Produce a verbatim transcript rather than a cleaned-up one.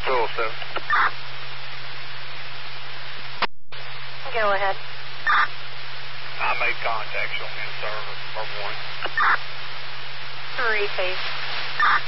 two oh seven. Go ahead. I made contact. Show me in service. Number one. Three phase.